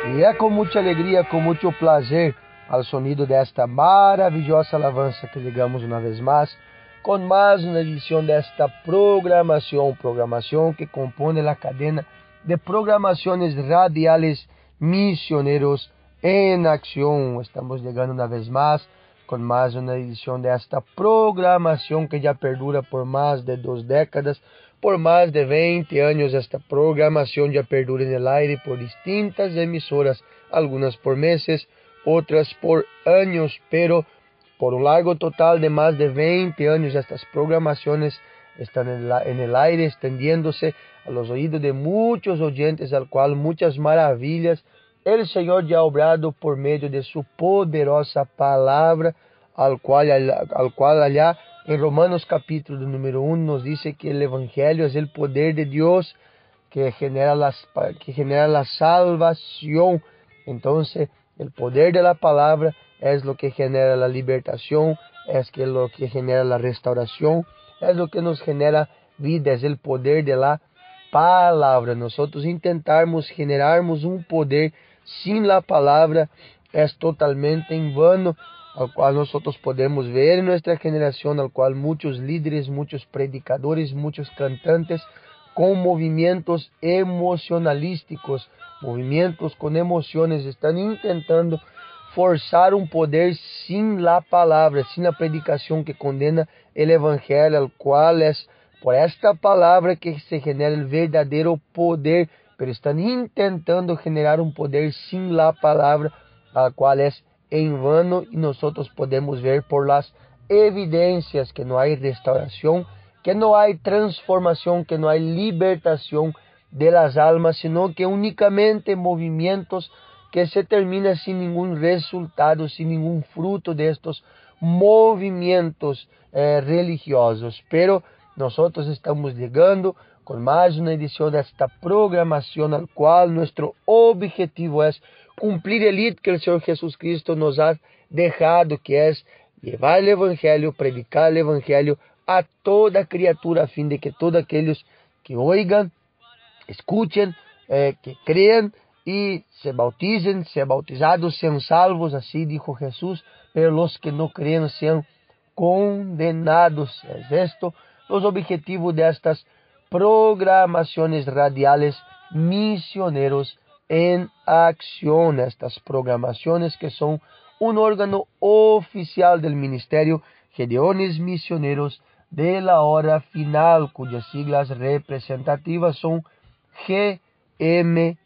E é com muita alegria, com muito prazer, ao sonido desta maravilhosa alabança que ligamos uma vez mais, com mais uma edição desta programação que compõe a cadena de programações radiales misioneros em ação. Estamos chegando uma vez mais com mais uma edição desta programação que já perdura por mais de 2 décadas, por mais de 20 anos. Esta programação já perdura no aire por distintas emissoras, algunas por meses, outras por anos, pero por um largo total de mais de 20 anos estas programações estão en el aire, extendiéndose a los oídos de muitos oyentes, al cual muitas maravilhas el Senhor já ha obrado por meio de su poderosa palavra, al cual allá en Romanos capítulo número 1 nos dice que el Evangelio es el poder de Dios que genera la salvación. Entonces, el poder de la palabra es lo que genera la libertación, lo que genera la restauración, es lo que nos genera vida, es el poder de la palavra. Nosotros intentarmos generarmos um poder sin la palabra es totalmente en vano, al cual nosotros podemos ver en nuestra generación, al cual muchos líderes, muchos predicadores, muchos cantantes con movimientos emocionalísticos, movimientos con emociones, están intentando forzar un poder sin la palabra, sin la predicación que condena el evangelio, al cual es por esta palabra que se genera el verdadero poder, pero están intentando generar un poder sin la palabra, al cual es en vano, y nosotros podemos ver por las evidencias que no hay restauración, que no hay transformación, que no hay libertación de las almas, sino que únicamente movimientos que se terminan sin ningún resultado, sin ningún fruto de estos movimientos religiosos. Pero nosotros estamos llegando con más una edición de esta programación, al cual nuestro objetivo es cumplir el hito que el Señor Jesucristo nos ha dejado, que es llevar el Evangelio, predicar el Evangelio a toda criatura, a fin de que todos aquellos que oigan, escuchen, que crean y se bauticen, sean bautizados, sean salvos, así dijo Jesús, pero los que no crean sean condenados. Es esto los objetivos de estas programaciones radiales misioneros en acción. Estas programaciones que son un órgano oficial del Ministerio Gedeones Misioneros de la Hora Final, cuyas siglas representativas son GMHF,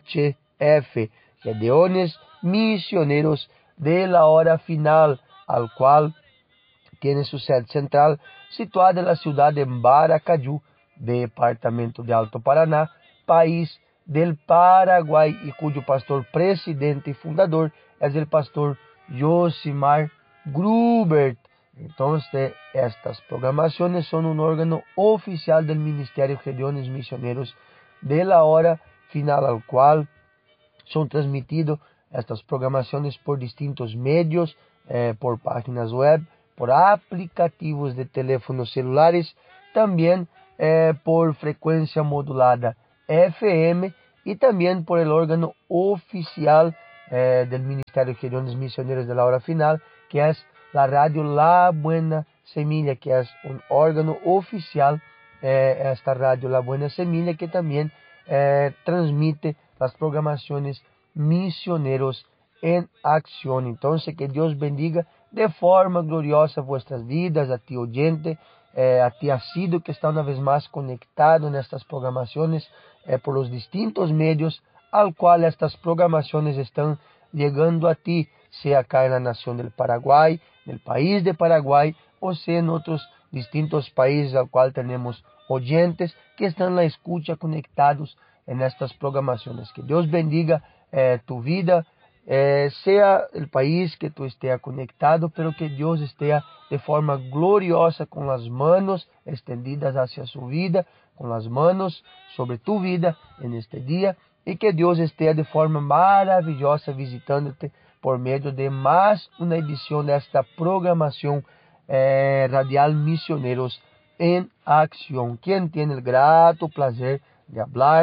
Gedeones Misioneros de la Hora Final, al cual tiene su sede central situada en la ciudad de Baracaju, departamento de Alto Paraná, país del Paraguay, y cuyo pastor presidente y fundador es el pastor Josimar Grubert. Entonces, estas programaciones son un órgano oficial del Ministerio Gedeones Misioneros de la Hora Final, al cual son transmitidas estas programaciones por distintos medios, por páginas web, por aplicativos de teléfonos celulares, también por frecuencia modulada FM, y también por el órgano oficial del Ministerio de Gedeones Misioneros de la Hora Final, que es la radio La Buena Semilla, que es un órgano oficial, esta radio La Buena Semilla, que también transmite las programaciones misioneros en acción. Entonces, que Dios bendiga de forma gloriosa vuestras vidas, a ti oyente, a ti asiduo que está una vez más conectado en estas programaciones por los distintos medios al cual estas programaciones están llegando a ti, sea acá en la nación del Paraguay, en el país de Paraguay, o sea en otros distintos países al cual tenemos oyentes que están en la escucha conectados en estas programaciones. Que Dios bendiga tu vida, sea el país que tú estés conectado, pero que Dios esté de forma gloriosa con las manos extendidas hacia su vida, con las manos sobre tu vida en este día, y que Dios esté de forma maravillosa visitándote por medio de más una edición de esta programación radial Misioneros en Acción. Quien tiene el grato placer de hablar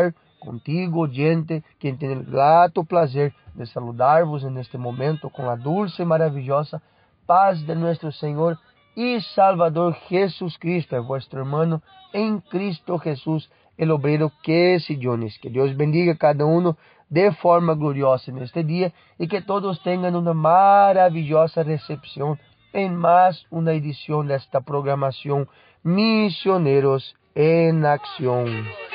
contigo, oyente, quien tiene el grato placer de saludarvos en este momento con la dulce y maravillosa paz de nuestro Señor y Salvador Jesucristo, vuestro hermano en Cristo Jesús, el obrero Quesillones. Que Dios bendiga a cada uno de forma gloriosa en este día y que todos tengan una maravillosa recepción en más una edición de esta programación Misioneros en Acción.